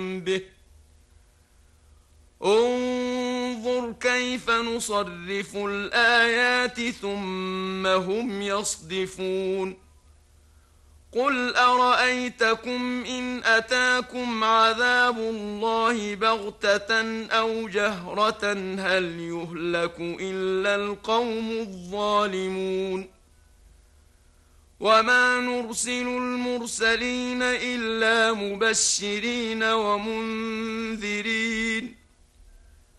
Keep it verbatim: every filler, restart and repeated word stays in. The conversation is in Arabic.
به انظر كيف نصرف الآيات ثم هم يصدفون قل أرأيتكم إن أتاكم عذاب الله بغتة أو جهرة هل يهلك إلا القوم الظالمون وما نرسل المرسلين إلا مبشرين ومنذرين